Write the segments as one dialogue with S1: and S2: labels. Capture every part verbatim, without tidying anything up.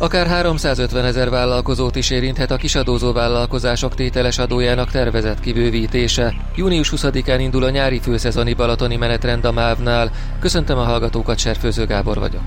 S1: Akár háromszázötvenezer vállalkozót is érinthet a kisadózó vállalkozások tételes adójának tervezett kibővítése. június huszadikán indul a nyári főszezoni balatoni menetrend a mávnál. Köszöntöm a hallgatókat, Serfőző Gábor vagyok.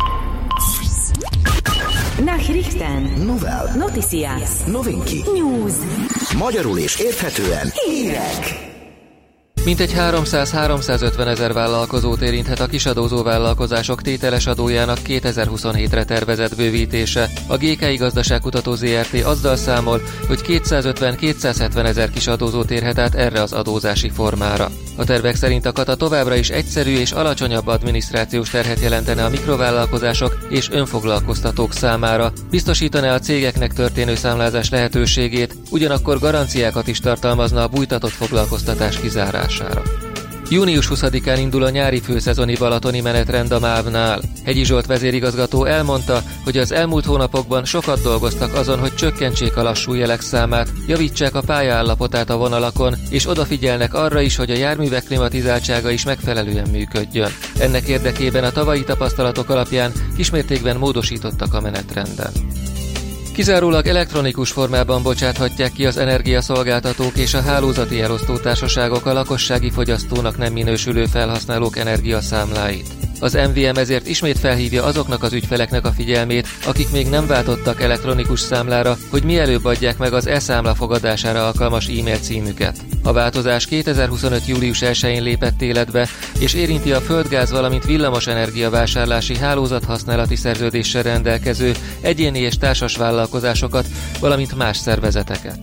S2: Nachrichten.
S3: Novel.
S2: Noticias.
S3: Novinki.
S2: News.
S3: Magyarul és érthetően hírek.
S1: Mintegy háromszáz-háromszázötvenezer vállalkozót érinthet a kisadózó vállalkozások tételes adójának kétezer-huszonhétre tervezett bővítése. A gé ká i Gazdaságkutató zé er té azzal számol, hogy kétszázötven-kétszázhetven ezer kisadózót érhet át erre az adózási formára. A tervek szerint a kata továbbra is egyszerű és alacsonyabb adminisztrációs terhet jelentene a mikrovállalkozások és önfoglalkoztatók számára, biztosítaná a cégeknek történő számlázás lehetőségét, ugyanakkor garanciákat is tartalmazna a bújtatott foglalkoztatás kizárására. június huszadikán indul a nyári főszezoni balatoni menetrend a mávnál. Hegyi Zsolt vezérigazgató elmondta, hogy az elmúlt hónapokban sokat dolgoztak azon, hogy csökkentsék a lassú jelek számát, javítsák a pályaállapotát a vonalakon, és odafigyelnek arra is, hogy a járművek klimatizáltsága is megfelelően működjön. Ennek érdekében a tavalyi tapasztalatok alapján kismértékben módosítottak a menetrenden. Kizárólag elektronikus formában bocsáthatják ki az energiaszolgáltatók és a hálózati elosztótársaságok a lakossági fogyasztónak nem minősülő felhasználók energiaszámláit. Az em vé em ezért ismét felhívja azoknak az ügyfeleknek a figyelmét, akik még nem váltottak elektronikus számlára, hogy mielőbb adják meg az e-számla fogadására alkalmas e-mail címüket. A változás kétezer-huszonöt július elsején lépett életbe, és érinti a földgáz, valamint villamosenergia vásárlási hálózathasználati szerződéssel rendelkező egyéni és társas vállalkozásokat, valamint más szervezeteket.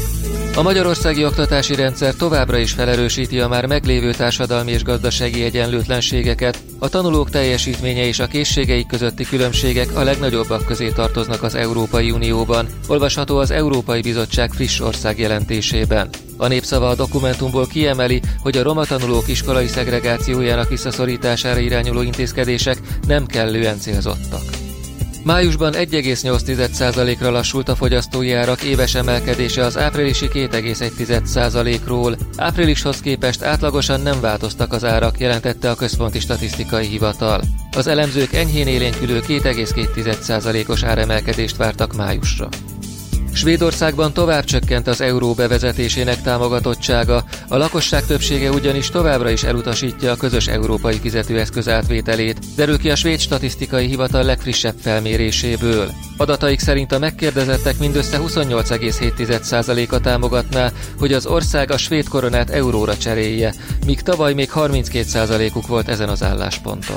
S1: A magyarországi oktatási rendszer továbbra is felerősíti a már meglévő társadalmi és gazdasági egyenlőtlenségeket, a tanulók teljesítménye és a készségeik közötti különbségek a legnagyobbak közé tartoznak az Európai Unióban, olvasható az Európai Bizottság friss országjelentésében. A Népszava a dokumentumból kiemeli, hogy a roma tanulók iskolai szegregációjának visszaszorítására irányuló intézkedések nem kellően célzottak. Májusban egy egész nyolc százalékra lassult a fogyasztói árak éves emelkedése az áprilisi két egész egy százalékról. Áprilishoz képest átlagosan nem változtak az árak, jelentette a Központi Statisztikai Hivatal. Az elemzők enyhén élénkülő két egész két százalékos áremelkedést vártak májusra. Svédországban tovább csökkent az euró bevezetésének támogatottsága, a lakosság többsége ugyanis továbbra is elutasítja a közös európai fizetőeszköz átvételét, derül ki a Svéd Statisztikai Hivatal legfrissebb felméréséből. Adataik szerint a megkérdezettek mindössze huszonnyolc egész hét százaléka támogatná, hogy az ország a svéd koronát euróra cserélje, míg tavaly még harminckét százalékuk volt ezen az állásponton.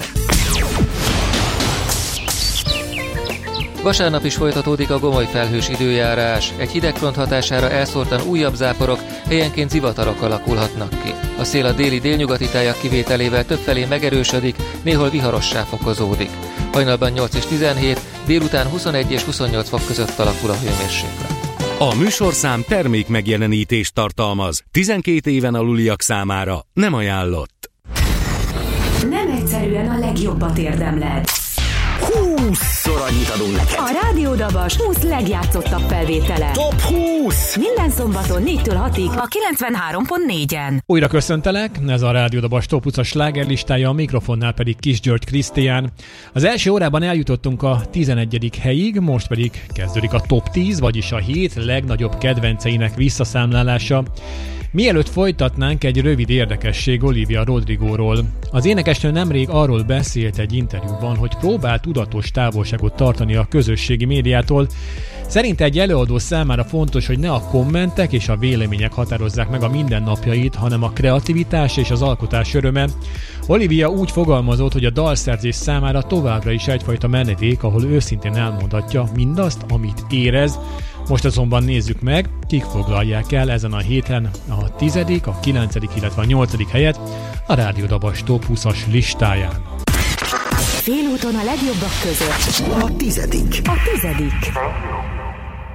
S1: Vasárnap is folytatódik a gomoly felhős időjárás. Egy hidegfront hatására elszórtan újabb záporok, helyenként zivatarok alakulhatnak ki. A szél a déli délnyugati tájak kivételével többfelé megerősödik, néhol viharossá fokozódik. Hajnalban nyolc és tizenhét, délután huszonegy és huszonnyolc fok között alakul a hőmérséklet.
S4: A műsorszám termék megjelenítést tartalmaz. tizenkét éven aluliak számára nem ajánlott.
S2: Nem egyszerűen a legjobbat érdemled.
S3: húszszor annyit adunk neked.
S2: A Rádió Dabas húsz legjátszottabb felvétele.
S3: Top húsz!
S2: Minden szombaton négytől hatig a kilencvenhárom pont négyen.
S5: Újra köszöntelek, ez a Rádió Dabas Top húszas slágerlistája, a mikrofonnál pedig Kis György Krisztián. Az első órában eljutottunk a tizenegyedik helyig, most pedig kezdődik a Top tíz, vagyis a hét legnagyobb kedvenceinek visszaszámlálása. Mielőtt folytatnánk, egy rövid érdekesség Olivia Rodrigóról. Az énekesnő nemrég arról beszélt egy interjúban, hogy próbál tudatos távolságot tartani a közösségi médiától. Szerinte egy előadó számára fontos, hogy ne a kommentek és a vélemények határozzák meg a mindennapjait, hanem a kreativitás és az alkotás öröme. Olivia úgy fogalmazott, hogy a dalszerzés számára továbbra is egyfajta menedék, ahol őszintén elmondhatja mindazt, amit érez. Most azonban nézzük meg, kik foglalják el ezen a héten a tizedik, a kilencedik, illetve a nyolcadik helyet a Rádió Dabas Top húszas listáján.
S2: Félúton a legjobbak között.
S3: A tizedik.
S2: A tizedik.